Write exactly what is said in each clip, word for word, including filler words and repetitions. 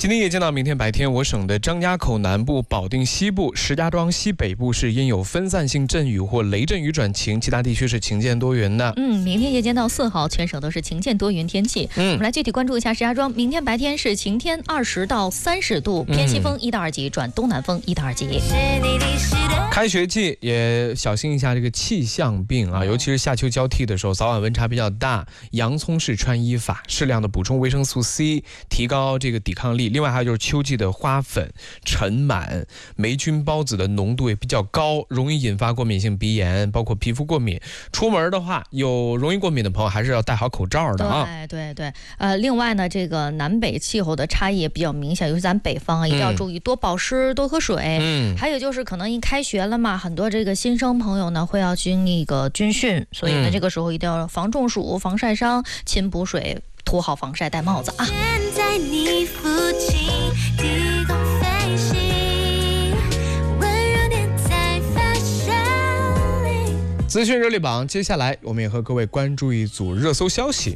今天夜间到明天白天，我省的张家口南部、保定西部、石家庄西北部是阴有分散性阵雨或雷阵雨转晴，其他地区是晴间多云的。 嗯，明天夜间到四号，全省都是晴间多云天气。嗯，我们来具体关注一下石家庄，明天白天是晴天，二十到三十度，偏西风一到二级转东南风一到二级。 开学季也小心一下这个气象病啊，尤其是夏秋交替的时候，早晚温差比较大，洋葱式穿衣法，适量的补充维生素 C， 提高这个抵抗力。另外还有就是秋季的花粉、尘螨、霉菌孢子的浓度也比较高，容易引发过敏性鼻炎，包括皮肤过敏。出门的话，有容易过敏的朋友还是要戴好口罩的啊。 对对对，呃，另外呢，这个南北气候的差异也比较明显，尤其咱北方啊，一定要注意多保湿、多喝水。嗯，还有就是可能一开学了嘛，很多这个新生朋友呢会要经历一个军训，所以呢、嗯、这个时候一定要防中暑、防晒伤、勤补水、涂好防晒、戴帽子啊。在你附近低空飞行，温柔点在发梢里。 资讯热力榜，接下来我们也和各位关注一组热搜消息。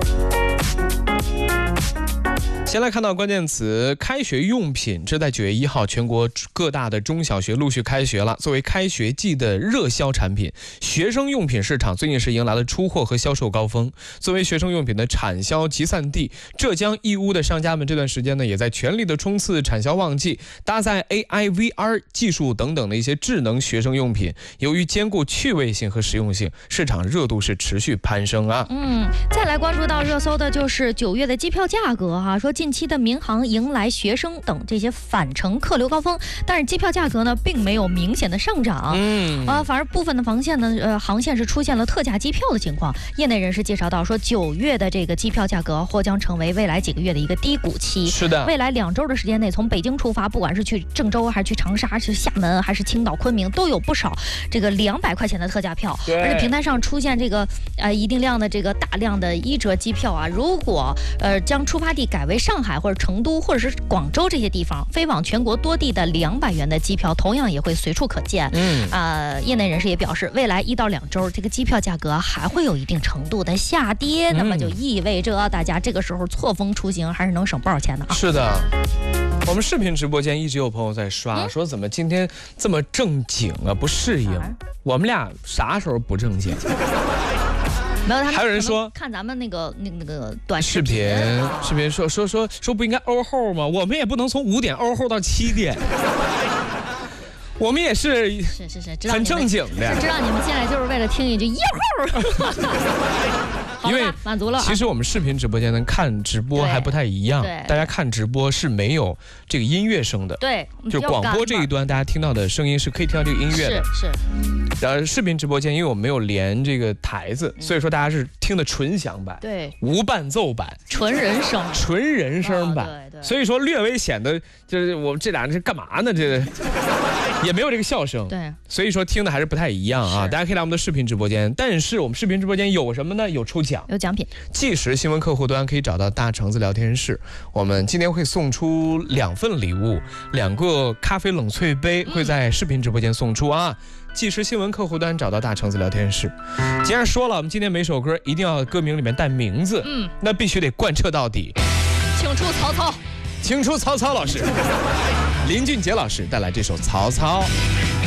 先来看到关键词开学用品，这在九月一号全国各大的中小学陆续开学了。作为开学季的热销产品，学生用品市场最近是迎来了出货和销售高峰。作为学生用品的产销集散地，浙江义乌的商家们这段时间呢，也在全力的冲刺产销旺季，搭载 A I、V R 技术等等的一些智能学生用品。由于兼顾趣味性和实用性，市场热度是持续攀升啊。 嗯，再来关注到热搜的就是九月的机票价格哈、啊，说近期的民航迎来学生等这些返程客流高峰，但是机票价格呢并没有明显的上涨，嗯，啊，反而部分的航线呢，呃，航线是出现了特价机票的情况。业内人士介绍到说，九月的这个机票价格或将成为未来几个月的一个低谷期。 是的， 未来两周的时间内，从北京出发，不管是去郑州还是去长沙、去厦门还是青岛、昆明，都有不少这个两百块钱的特价票，而且平台上出现这个呃一定量的这个大量的一折机票啊。如果呃将出发地改为上海或者成都或者是广州这些地方，飞往全国多地的两百元的机票同样也会随处可见。嗯，啊、呃，业内人士也表示，未来一到两周这个机票价格还会有一定程度的下跌，嗯、那么就意味着大家这个时候错峰出行还是能省不少钱的啊。 是的。我们视频直播间一直有朋友在刷，嗯、说怎么今天这么正经啊，不适应。啊、我们俩啥时候不正经？ 没有，他们还有人说看咱们那个那那个短视频，视频说说说说不应该欧后吗？我们也不能从五点欧后到七点。我们也是是是是， 很正经的， 是知道你们现在就是为了听一句一会儿。因为满足了。 其实我们视频直播间呢，看直播还不太一样，大家看直播是没有这个音乐声的， 对， 就广播这一端大家听到的声音是可以听到这个音乐的， 是是。 然后视频直播间因为我们没有连这个台子，所以说大家是听的纯享版， 对， 无伴奏版， 纯人声， 纯人声版， 哦、对对， 所以说略微显得就是我们这俩人是干嘛呢？这也没有这个笑声， 对， 所以说听的还是不太一样啊。大家可以来我们的视频直播间，但是我们视频直播间有什么呢？有抽奖， 有奖品。 即时新闻客户端可以找到大橙子聊天室，我们今天会送出两份礼物，两个咖啡冷萃杯会在视频直播间送出啊。即时新闻客户端找到大橙子聊天室。既然说了，我们今天每首歌一定要歌名里面带名字，嗯，那必须得贯彻到底。 请出曹操， 请出曹操老师。林俊杰老师带来这首《曹操》。